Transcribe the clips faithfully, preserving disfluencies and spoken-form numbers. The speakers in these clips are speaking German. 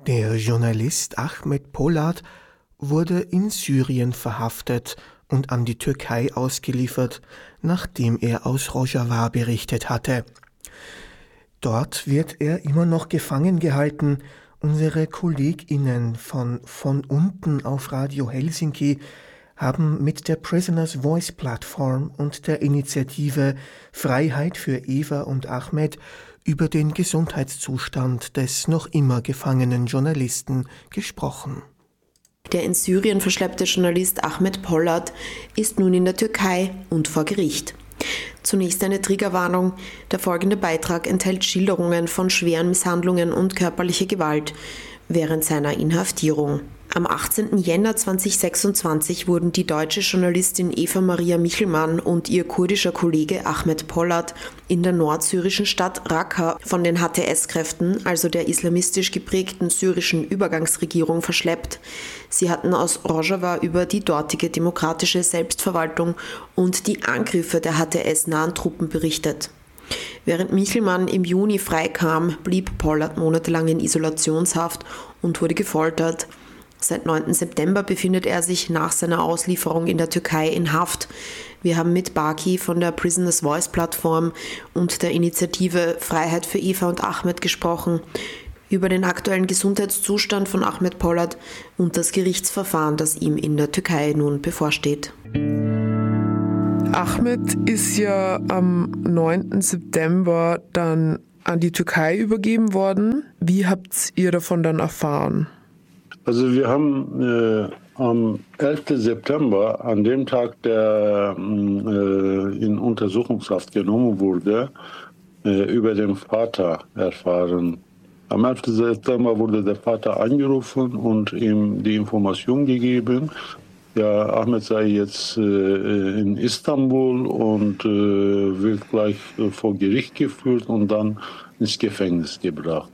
Der Journalist Ahmet Polat wurde in Syrien verhaftet und an die Türkei ausgeliefert, nachdem er aus Rojava berichtet hatte. Dort wird er immer noch gefangen gehalten. Unsere KollegInnen von von unten auf Radio Helsinki haben mit der Prisoners Voice Plattform und der Initiative Freiheit für Eva und Ahmet über den Gesundheitszustand des noch immer gefangenen Journalisten gesprochen. Der in Syrien verschleppte Journalist Ahmet Polat ist nun in der Türkei und vor Gericht. Zunächst eine Triggerwarnung. Der folgende Beitrag enthält Schilderungen von schweren Misshandlungen und körperlicher Gewalt während seiner Inhaftierung. Am achtzehnten Jänner zweitausendsechsundzwanzig wurden die deutsche Journalistin Eva Maria Michelmann und ihr kurdischer Kollege Ahmet Polat in der nordsyrischen Stadt Raqqa von den H T S-Kräften, also der islamistisch geprägten syrischen Übergangsregierung, verschleppt. Sie hatten aus Rojava über die dortige demokratische Selbstverwaltung und die Angriffe der H T S-nahen Truppen berichtet. Während Michelmann im Juni freikam, blieb Polat monatelang in Isolationshaft und wurde gefoltert. Seit neunten September befindet er sich nach seiner Auslieferung in der Türkei in Haft. Wir haben mit Baki von der Prisoners Voice Plattform und der Initiative Freiheit für Eva und Ahmet gesprochen, über den aktuellen Gesundheitszustand von Ahmet Polat und das Gerichtsverfahren, das ihm in der Türkei nun bevorsteht. Ahmet ist ja am neunten September dann an die Türkei übergeben worden. Wie habt ihr davon dann erfahren? Also wir haben äh, am elften September, an dem Tag, der äh, in Untersuchungshaft genommen wurde, äh, über den Vater erfahren. Am elften September wurde der Vater angerufen und ihm die Information gegeben, ja, Ahmet sei jetzt äh, in Istanbul und äh, wird gleich äh, vor Gericht geführt und dann ins Gefängnis gebracht.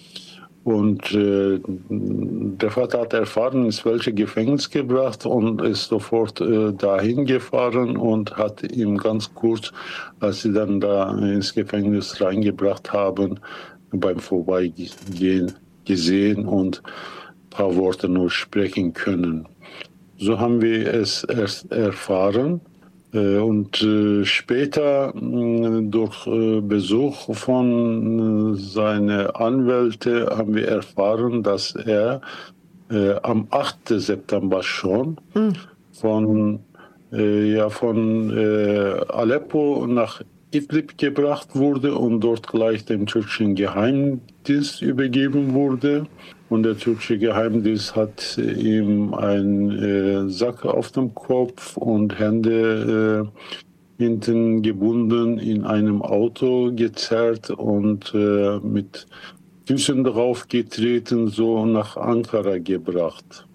Und äh, der Vater hat erfahren, ins welche Gefängnis gebracht und ist sofort äh, dahin gefahren und hat ihm ganz kurz, als sie dann da ins Gefängnis reingebracht haben, beim Vorbeigehen gesehen und ein paar Worte nur sprechen können. So haben wir es erst erfahren. Und äh, später äh, durch äh, Besuch von äh, seinen Anwälten haben wir erfahren, dass er äh, am achten September schon mhm. von, äh, ja, von äh, Aleppo nach Idlib gebracht wurde und dort gleich dem türkischen Geheimdienst übergeben wurde. Und der türkische Geheimdienst hat ihm einen äh, Sack auf dem Kopf und Hände äh, hinten gebunden in einem Auto gezerrt und äh, mit Füßen drauf getreten, so nach Ankara gebracht.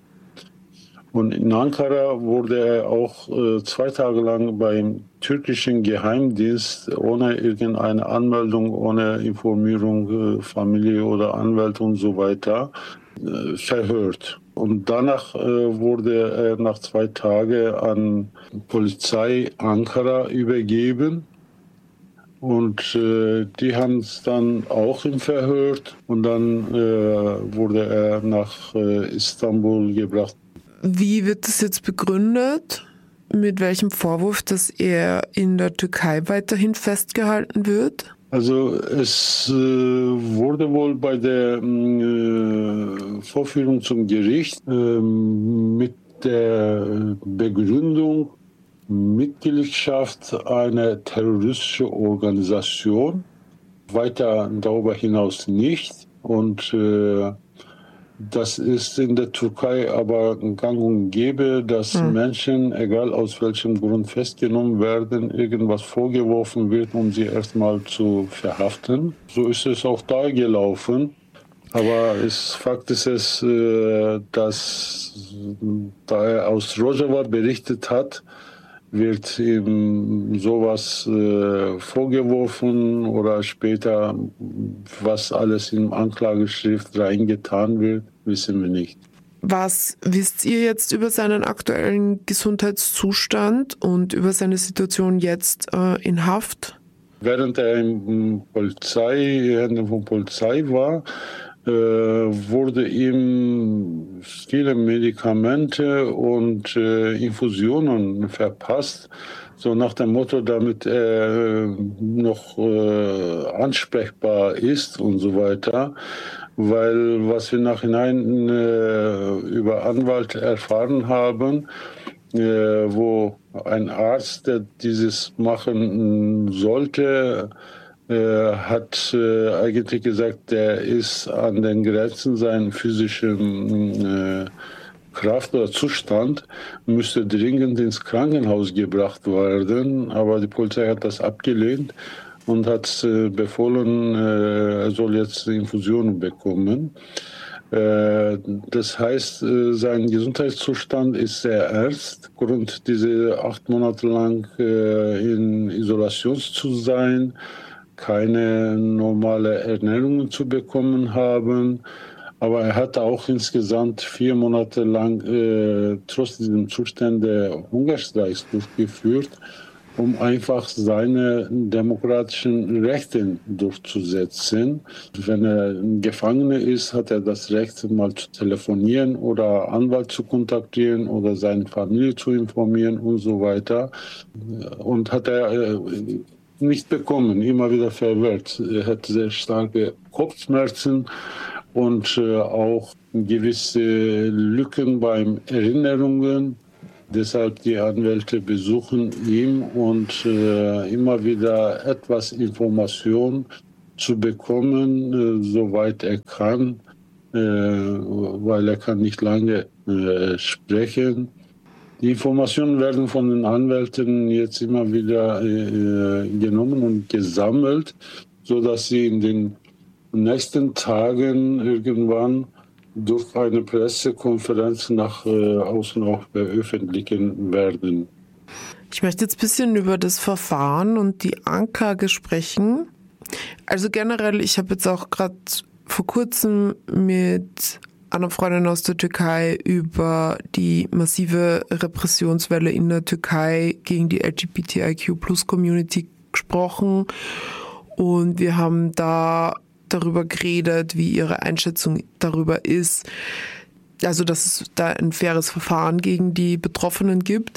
Und in Ankara wurde er auch äh, zwei Tage lang beim türkischen Geheimdienst ohne irgendeine Anmeldung, ohne Informierung äh, Familie oder Anwalt und so weiter äh, verhört. Und danach äh, wurde er nach zwei Tagen an Polizei Ankara übergeben. Und äh, die haben es dann auch im verhört. Und dann äh, wurde er nach äh, Istanbul gebracht. Wie wird das jetzt begründet? Mit welchem Vorwurf, dass er in der Türkei weiterhin festgehalten wird? Also es äh, wurde wohl bei der äh, Vorführung zum Gericht äh, mit der Begründung Mitgliedschaft einer terroristischen Organisation, weiter darüber hinaus nicht. Und äh, das ist in der Türkei aber gang und gäbe, dass hm. Menschen, egal aus welchem Grund festgenommen werden, irgendwas vorgeworfen wird, um sie erstmal zu verhaften. So ist es auch da gelaufen. Aber es, Fakt ist es, dass da er aus Rojava berichtet hat, wird ihm sowas äh, vorgeworfen oder später, was alles in Anklageschrift reingetan wird, wissen wir nicht. Was wisst ihr jetzt über seinen aktuellen Gesundheitszustand und über seine Situation jetzt äh, in Haft? Während er in Polizei, in der Polizei war, äh, wurde ihm viele Medikamente und äh, Infusionen verpasst, so nach dem Motto, damit er noch äh, ansprechbar ist und so weiter. Weil was wir nachhinein äh, über Anwalt erfahren haben, äh, wo ein Arzt, der dieses machen sollte, äh, hat äh, eigentlich gesagt, der ist an den Grenzen seiner physischen äh, Kraft oder Zustand, müsste dringend ins Krankenhaus gebracht werden, aber die Polizei hat das abgelehnt und hat äh, befohlen, äh, er soll jetzt Infusionen bekommen. Äh, das heißt, äh, sein Gesundheitszustand ist sehr ernst. Grund, diese acht Monate lang äh, in Isolation zu sein, keine normale Ernährung zu bekommen haben. Aber er hat auch insgesamt vier Monate lang äh, trotz diesem Zustände Hungerstreiks durchgeführt, um einfach seine demokratischen Rechte durchzusetzen. Wenn er Gefangener ist, hat er das Recht, mal zu telefonieren oder Anwalt zu kontaktieren oder seine Familie zu informieren und so weiter. Und hat er äh, nicht bekommen, immer wieder verwehrt. Er hat sehr starke Kopfschmerzen und äh, auch gewisse Lücken beim Erinnerungen. Deshalb die Anwälte besuchen ihn und äh, immer wieder etwas Information zu bekommen, äh, soweit er kann, äh, weil er kann nicht lange äh, sprechen. Die Informationen werden von den Anwälten jetzt immer wieder äh, genommen und gesammelt, sodass sie in den nächsten Tagen irgendwann durch eine Pressekonferenz nach äh, außen auch veröffentlichen werden. Ich möchte jetzt ein bisschen über das Verfahren und die Anklage sprechen. Also generell, ich habe jetzt auch gerade vor kurzem mit einer Freundin aus der Türkei über die massive Repressionswelle in der Türkei gegen die L G B T I Q Plus Community gesprochen. Und wir haben da darüber geredet, wie ihre Einschätzung darüber ist. Also, dass es da ein faires Verfahren gegen die Betroffenen gibt.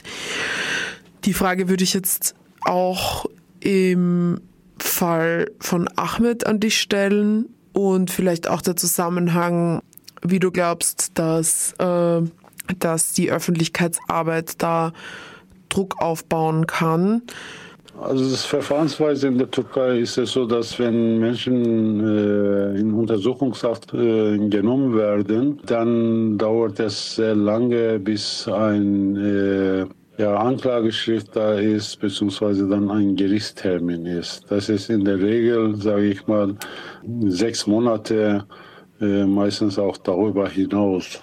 Die Frage würde ich jetzt auch im Fall von Ahmed an dich stellen und vielleicht auch der Zusammenhang, wie du glaubst, dass, äh, dass die Öffentlichkeitsarbeit da Druck aufbauen kann. Also das Verfahrensweise in der Türkei ist es so, dass wenn Menschen äh, in Untersuchungshaft äh, genommen werden, dann dauert es sehr lange, bis ein äh, ja, Anklageschrift da ist, beziehungsweise dann ein Gerichtstermin ist. Das ist in der Regel, sage ich mal, sechs Monate, äh, meistens auch darüber hinaus.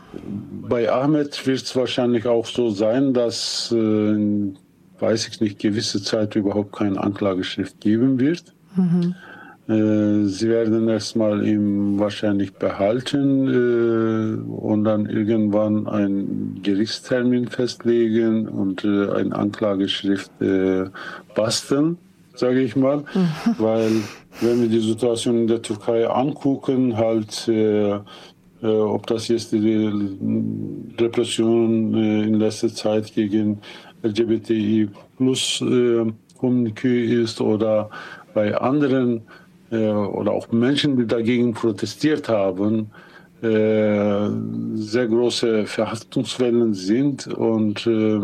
Bei Ahmed wird es wahrscheinlich auch so sein, dass äh, weiß ich nicht, gewisse Zeit überhaupt keine Anklageschrift geben wird. Mhm. Äh, sie werden erstmal ihn wahrscheinlich behalten äh, und dann irgendwann einen Gerichtstermin festlegen und äh, eine Anklageschrift äh, basteln, sage ich mal. Mhm. Weil wenn wir die Situation in der Türkei angucken, halt äh, äh, ob das jetzt die Repression äh, in letzter Zeit gegen L G B T I Plus äh, Community ist oder bei anderen äh, oder auch Menschen, die dagegen protestiert haben, äh, sehr große Verhaftungswellen sind und,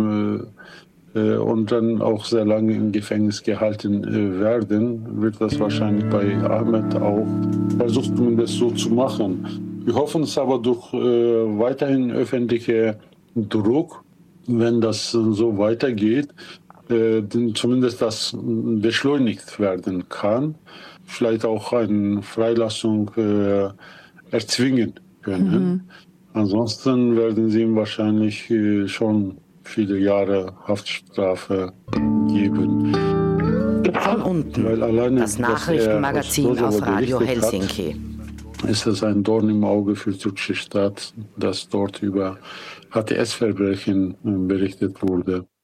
äh, äh, und dann auch sehr lange im Gefängnis gehalten äh, werden, wird das wahrscheinlich bei Ahmed auch versucht, das so zu machen. Wir hoffen es aber durch äh, weiterhin öffentliche Druck, wenn das so weitergeht, äh, zumindest das beschleunigt werden kann, vielleicht auch eine Freilassung äh, erzwingen können. Mhm. Ansonsten werden sie ihm wahrscheinlich äh, schon viele Jahre Haftstrafe geben. Von unten, Weil alleine, das Nachrichtenmagazin aus Radio Helsinki. Hat, ist es ein Dorn im Auge für die türkische Staat, dass dort über H T S-Verbrechen berichtet wurde.